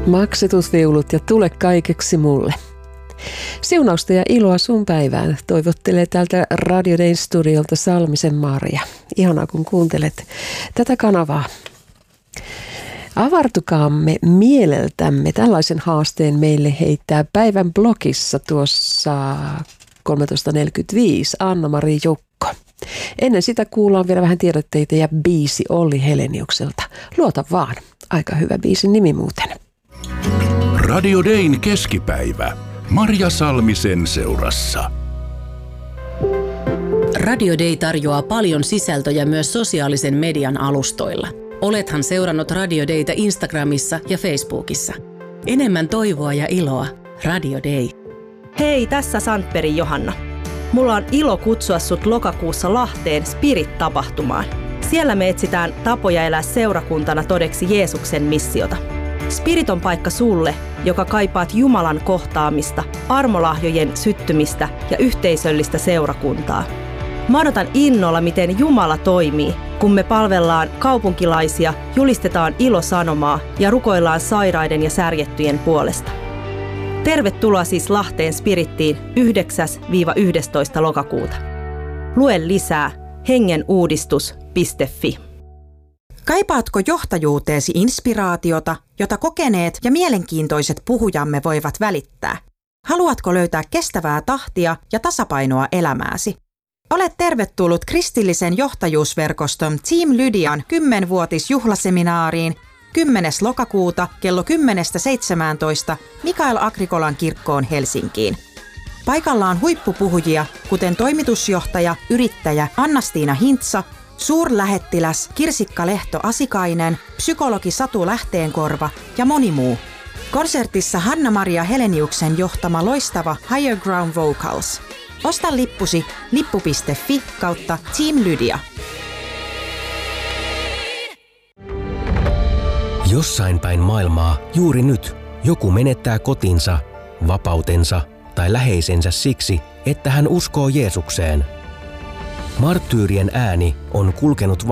Maksetut viulut ja tule kaikeksi mulle. Siunausta ja iloa sun päivään toivottelee täältä Radio Dayn studiolta Salmisen Maria. Ihanaa kun kuuntelet tätä kanavaa. Avartukaamme mieleltämme. Tällaisen haasteen meille heittää päivän blogissa tuossa 13.45 Anna-Mari Jukko. Ennen sitä kuullaan vielä vähän tiedotteita ja biisi Olli Heleniukselta. Luota vaan. Aika hyvä biisin nimi muuten. Radio Dayn keskipäivä. Marja Salmisen seurassa. Radio Day tarjoaa paljon sisältöjä myös sosiaalisen median alustoilla. Olethan seurannut Radio Daytä Instagramissa ja Facebookissa. Enemmän toivoa ja iloa. Radio Day. Hei, tässä Sandbergin Johanna. Mulla on ilo kutsua sut lokakuussa Lahteen Spirit-tapahtumaan. Siellä me etsitään tapoja elää seurakuntana todeksi Jeesuksen missiota. Spirit on paikka sulle, joka kaipaat Jumalan kohtaamista, armolahjojen syttymistä ja yhteisöllistä seurakuntaa. Mä odotan innolla, miten Jumala toimii, kun me palvellaan kaupunkilaisia, julistetaan ilosanomaa ja rukoillaan sairaiden ja särjettyjen puolesta. Tervetuloa siis Lahteen Spirittiin 9-11. lokakuuta. Lue lisää hengenuudistus.fi. Kaipaatko johtajuuteesi inspiraatiota, jota kokeneet ja mielenkiintoiset puhujamme voivat välittää? Haluatko löytää kestävää tahtia ja tasapainoa elämääsi? Olet tervetullut kristillisen johtajuusverkoston Team Lydian 10-vuotisjuhlaseminaariin 10. lokakuuta kello 10-17 Mikael Agrikolan kirkkoon Helsinkiin. Paikalla on huippupuhujia, kuten toimitusjohtaja, yrittäjä Anna-Stiina Hintsa, suurlähettiläs Kirsikka Lehto-Asikainen, psykologi Satu Lähteenkorva ja moni muu. Konsertissa Hanna-Maria Heleniuksen johtama loistava Higher Ground Vocals. Osta lippusi lippu.fi/Team Lydia. Jossain päin maailmaa juuri nyt joku menettää kotinsa, vapautensa tai läheisensä siksi, että hän uskoo Jeesukseen. Marttyyrien ääni on kulkenut